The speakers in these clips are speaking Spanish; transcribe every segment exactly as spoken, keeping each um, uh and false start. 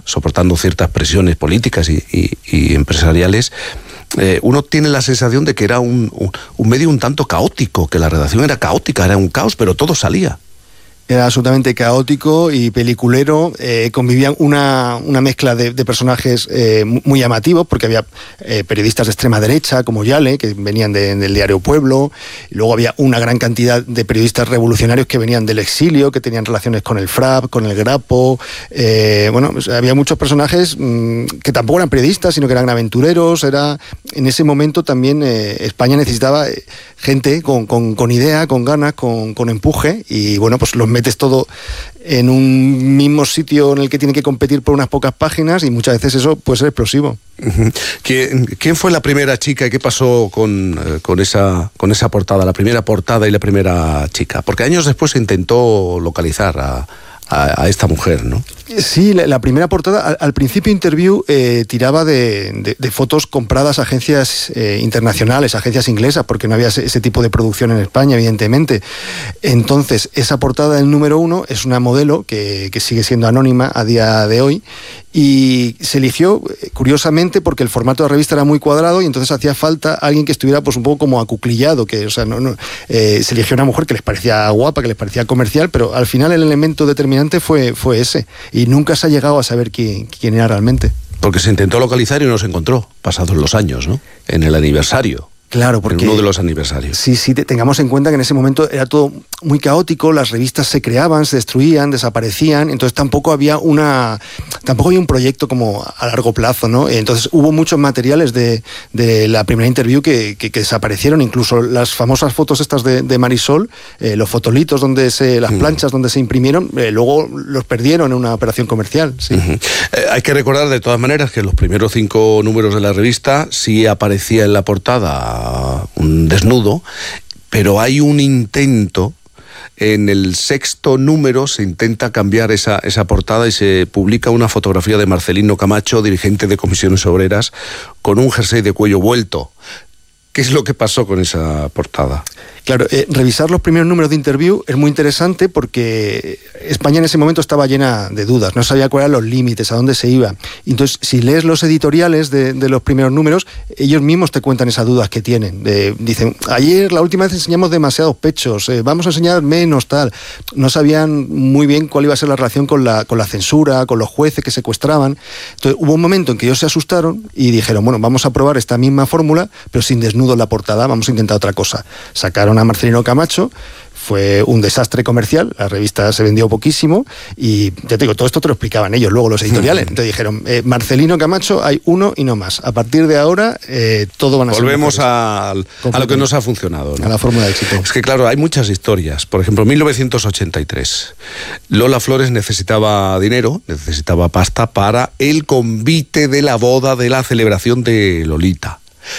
soportando ciertas presiones políticas y, y, y empresariales, eh, uno tiene la sensación de que era un, un, un medio un tanto caótico, que la redacción era caótica, era un caos, pero todo salía. Era absolutamente caótico y peliculero, eh, convivían una, una mezcla de, de personajes eh, muy llamativos, porque había eh, periodistas de extrema derecha, como Yale, que venían de, del diario Pueblo, y luego había una gran cantidad de periodistas revolucionarios que venían del exilio, que tenían relaciones con el Frap, con el Grapo, eh, bueno, pues había muchos personajes mmm, que tampoco eran periodistas, sino que eran aventureros. Era, en ese momento también eh, España necesitaba gente con, con, con idea, con ganas, con, con empuje, y bueno, pues los metes todo en un mismo sitio en el que tiene que competir por unas pocas páginas, y muchas veces eso puede ser explosivo. Uh-huh. ¿Quién, ¿Quién fue la primera chica y qué pasó con, eh, con, esa, con esa portada, la primera portada y la primera chica? Porque años después se intentó localizar a, a, a esta mujer, ¿no? Sí, la, la primera portada, al, al principio Interview eh, tiraba de, de, de fotos compradas a agencias eh, internacionales, agencias inglesas, porque no había ese, ese tipo de producción en España, evidentemente. Entonces, esa portada del número uno es una modelo que, que sigue siendo anónima a día de hoy, y se eligió, curiosamente, porque el formato de la revista era muy cuadrado, y entonces hacía falta alguien que estuviera pues un poco como acuclillado, que, o sea, no, no, eh, se eligió una mujer que les parecía guapa, que les parecía comercial, pero al final el elemento determinante fue, fue ese. Y nunca se ha llegado a saber quién, quién era realmente. Porque se intentó localizar y no se encontró, pasados los años, ¿no? En el aniversario. Claro, porque... En uno de los aniversarios. Sí, sí, tengamos en cuenta que en ese momento era todo muy caótico, las revistas se creaban, se destruían, desaparecían, entonces tampoco había una... tampoco había un proyecto como a largo plazo, ¿no? Entonces hubo muchos materiales de, de la primera Interview que, que, que desaparecieron, incluso las famosas fotos estas de, de Marisol, eh, los fotolitos, donde se, las planchas donde se imprimieron, eh, luego los perdieron en una operación comercial. Sí. Uh-huh. eh, hay que recordar de todas maneras que en los primeros cinco números de la revista sí aparecía en la portada un desnudo, pero hay un intento, en el sexto número se intenta cambiar esa, esa portada y se publica una fotografía de Marcelino Camacho, dirigente de Comisiones Obreras, con un jersey de cuello vuelto. ¿Qué es lo que pasó con esa portada? Claro, eh, revisar los primeros números de Interview es muy interesante porque España en ese momento estaba llena de dudas, no sabía cuáles eran los límites, a dónde se iba. Entonces, si lees los editoriales de, de los primeros números, ellos mismos te cuentan esas dudas que tienen. De, dicen, ayer la última vez enseñamos demasiados pechos, eh, vamos a enseñar menos, tal. No sabían muy bien cuál iba a ser la relación con la, con la censura, con los jueces que secuestraban. Entonces, hubo un momento en que ellos se asustaron y dijeron, bueno, vamos a probar esta misma fórmula, pero sin desnudo en la portada, vamos a intentar otra cosa. Sacaron a Marcelino Camacho, fue un desastre comercial, la revista se vendió poquísimo, y ya te digo, todo esto te lo explicaban ellos, luego los editoriales. Entonces dijeron, eh, Marcelino Camacho hay uno y no más. A partir de ahora, eh, todo van a ser... Volvemos a, a lo que nos ha funcionado, ¿no? A la fórmula de éxito. Es que claro, hay muchas historias. Por ejemplo, mil novecientos ochenta y tres. Lola Flores necesitaba dinero, necesitaba pasta para el convite de la boda de la celebración de Lolita.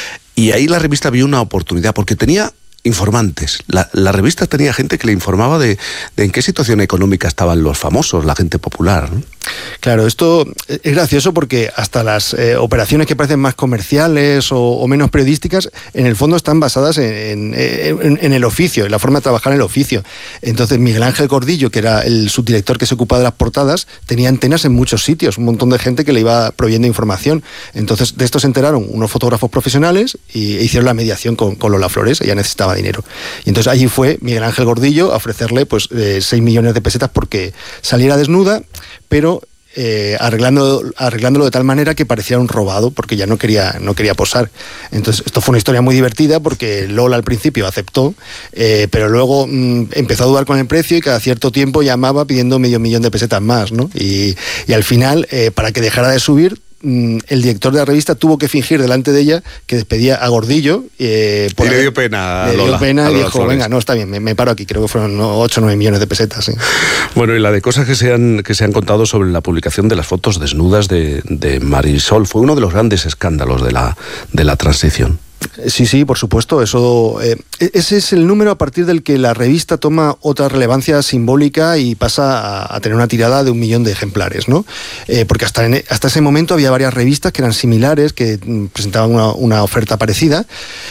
Y ahí la revista vio una oportunidad, porque tenía informantes. La, la revista tenía gente que le informaba de, de en qué situación económica estaban los famosos, la gente popular, ¿no? Claro, esto es gracioso porque hasta las eh, operaciones que parecen más comerciales o, o menos periodísticas, en el fondo están basadas en, en, en, en el oficio, en la forma de trabajar en el oficio. Entonces Miguel Ángel Gordillo, que era el subdirector que se ocupaba de las portadas, tenía antenas en muchos sitios, un montón de gente que le iba proveyendo información. Entonces de esto se enteraron unos fotógrafos profesionales y hicieron la mediación con, con Lola Flores. Ella necesitaba dinero. Y entonces allí fue Miguel Ángel Gordillo a ofrecerle pues eh, seis millones de pesetas porque saliera desnuda, pero eh, arreglando, arreglándolo de tal manera que pareciera un robado, porque ya no quería, no quería posar. Entonces esto fue una historia muy divertida porque Lola al principio aceptó, eh, pero luego mmm, empezó a dudar con el precio y cada cierto tiempo llamaba pidiendo medio millón de pesetas más, ¿no? Y, y al final, eh, para que dejara de subir, el director de la revista tuvo que fingir delante de ella que despedía a Gordillo. Eh, y le dio pena a Le Lola, dio pena a y Lola dijo, Flores. venga, no, está bien, me, me paro aquí. Creo que fueron ocho o nueve millones de pesetas. Sí. Bueno, y la de cosas que se han, que se han contado sobre la publicación de las fotos desnudas de, de Marisol fue uno de los grandes escándalos de la, de la transición. Sí, sí, por supuesto. Eso, eh, ese es el número a partir del que la revista toma otra relevancia simbólica y pasa a, a tener una tirada de un millón de ejemplares, ¿no? Eh, porque hasta, en, hasta ese momento había varias revistas que eran similares, que mm, presentaban una, una oferta parecida,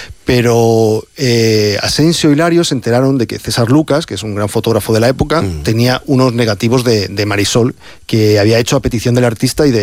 pero eh, Asensio y Hilario se enteraron de que César Lucas, que es un gran fotógrafo de la época, mm. tenía unos negativos de, de Marisol que había hecho a petición del artista y de